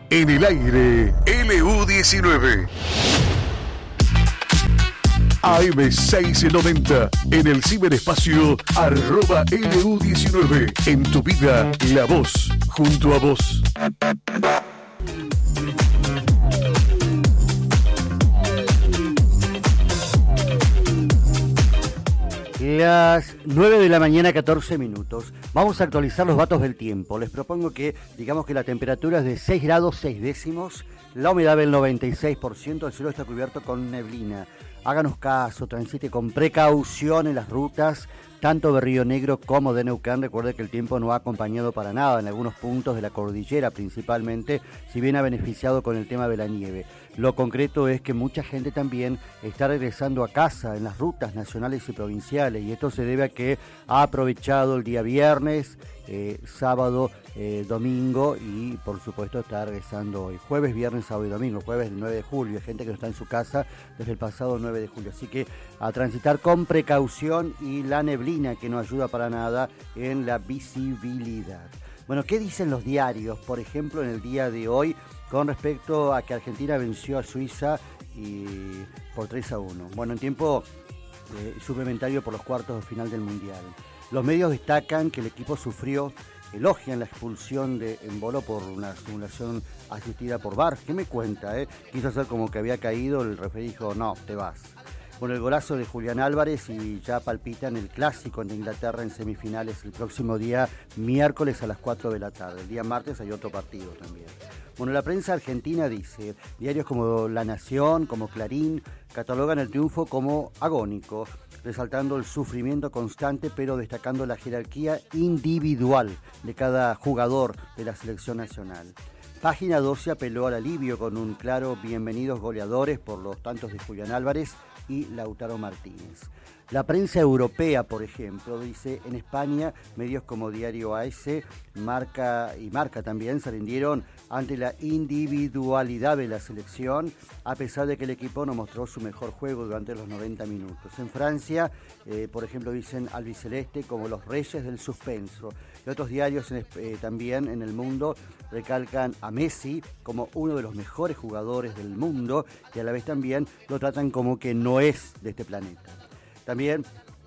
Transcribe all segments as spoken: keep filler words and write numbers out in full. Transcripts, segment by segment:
En el aire, L U diecinueve. A M seiscientos noventa, en el ciberespacio, arroba L U diecinueve. En tu vida, la voz, junto a vos. Las nueve de la mañana, catorce minutos. Vamos a actualizar los datos del tiempo. Les propongo que, digamos que la temperatura es de seis grados seis décimos, la humedad del noventa y seis por ciento, el cielo está cubierto con neblina. Háganos caso, transite con precaución en las rutas, tanto de Río Negro como de Neuquén. Recuerde que el tiempo no ha acompañado para nada en algunos puntos de la cordillera principalmente, si bien ha beneficiado con el tema de la nieve. Lo concreto es que mucha gente también está regresando a casa en las rutas nacionales y provinciales, y esto se debe a que ha aprovechado el día viernes, eh, sábado, eh, domingo, y por supuesto está regresando hoy, jueves, viernes, sábado y domingo, jueves del nueve de julio, hay gente que no está en su casa desde el pasado nueve de julio, así que a transitar con precaución, y la neblina que no ayuda para nada en la visibilidad. Bueno, ¿qué dicen los diarios, por ejemplo, en el día de hoy con respecto a que Argentina venció a Suiza y por tres a uno? Bueno, en tiempo eh, suplementario por los cuartos de final del Mundial. Los medios destacan que el equipo sufrió, elogian la expulsión de Embolo por una simulación asistida por V A R. ¿Qué me cuenta? Eh? Quiso hacer como que había caído, el referee dijo, no, te vas. Bueno, el golazo de Julián Álvarez, y ya palpitan el clásico en Inglaterra en semifinales el próximo día miércoles a las cuatro de la tarde. El día martes hay otro partido también. Bueno, la prensa argentina dice, diarios como La Nación, como Clarín, catalogan el triunfo como agónico, resaltando el sufrimiento constante, pero destacando la jerarquía individual de cada jugador de la selección nacional. Página doce apeló al alivio con un claro bienvenidos goleadores por los tantos de Julián Álvarez y Lautaro Martínez. La prensa europea, por ejemplo, dice, en España, medios como Diario A S, Marca y Marca también se rindieron ante la individualidad de la selección, a pesar de que el equipo no mostró su mejor juego durante los noventa minutos. En Francia, eh, por ejemplo, dicen albiceleste como los reyes del suspenso. Y otros diarios en, eh, también en el mundo recalcan a Messi como uno de los mejores jugadores del mundo, y a la vez también lo tratan como que no es de este planeta. También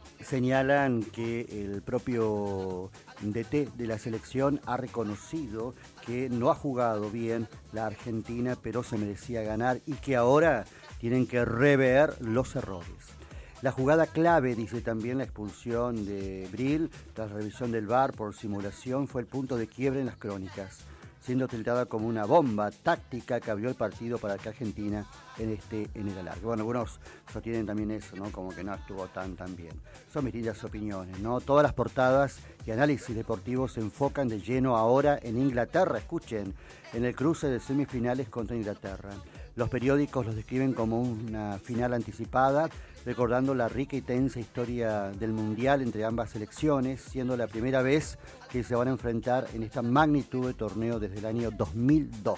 señalan que el propio D T de la selección ha reconocido que no ha jugado bien la Argentina, pero se merecía ganar, y que ahora tienen que rever los errores. La jugada clave, dice también, la expulsión de Bril tras revisión del V A R por simulación, fue el punto de quiebre en las crónicas, siendo tildada como una bomba táctica que abrió el partido para que Argentina en este en el alargue. Bueno, algunos sostienen también eso, ¿no? Como que no estuvo tan tan bien. Son mis lindas opiniones, ¿no? Todas las portadas y análisis deportivos se enfocan de lleno ahora en Inglaterra. Escuchen, en el cruce de semifinales contra Inglaterra. Los periódicos los describen como una final anticipada, recordando la rica y tensa historia del Mundial entre ambas selecciones, siendo la primera vez que se van a enfrentar en esta magnitud de torneo desde el año dos mil dos.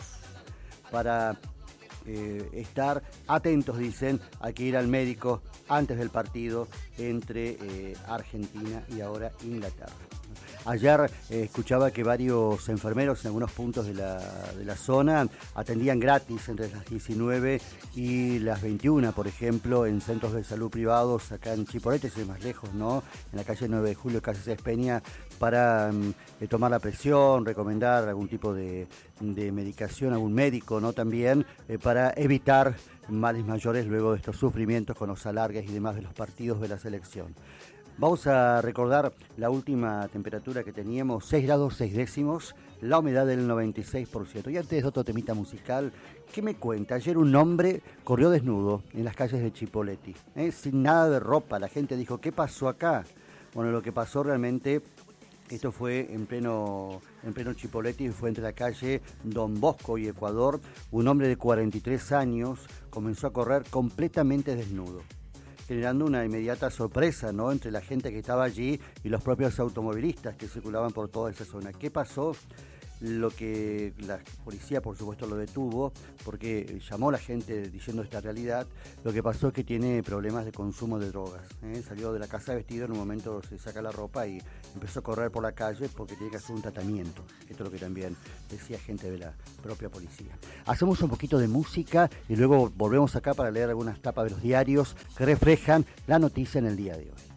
Para eh, estar atentos, dicen, hay que ir al médico antes del partido entre eh, Argentina y ahora Inglaterra. Ayer eh, escuchaba que varios enfermeros en algunos puntos de la, de la zona atendían gratis entre las diecinueve y las veintiuna, por ejemplo, en centros de salud privados, acá en Chipolete, si es más lejos, ¿no? En la calle nueve de julio, casi César Peña, para eh, tomar la presión, recomendar algún tipo de, de medicación, algún médico, ¿no? También eh, para evitar males mayores luego de estos sufrimientos con los alargues y demás de los partidos de la selección. Vamos a recordar la última temperatura que teníamos, seis grados seis décimos, la humedad del noventa y seis por ciento. Y antes de otro temita musical, ¿qué me cuenta? Ayer un hombre corrió desnudo en las calles de Chipoleti, ¿eh? sin nada de ropa. La gente dijo, ¿qué pasó acá? Bueno, lo que pasó realmente, esto fue en pleno, en pleno Chipoleti, fue entre la calle Don Bosco y Ecuador. Un hombre de cuarenta y tres años comenzó a correr completamente desnudo, generando una inmediata sorpresa, ¿no?, entre la gente que estaba allí y los propios automovilistas que circulaban por toda esa zona. ¿Qué pasó? lo que la policía, por supuesto, lo detuvo porque llamó a la gente diciendo esta realidad. Lo que pasó es que tiene problemas de consumo de drogas. ¿eh? Salió de la casa vestido, en un momento se saca la ropa y empezó a correr por la calle porque tiene que hacer un tratamiento. Esto es lo que también decía gente de la propia policía. Hacemos un poquito de música y luego volvemos acá para leer algunas tapas de los diarios que reflejan la noticia en el día de hoy.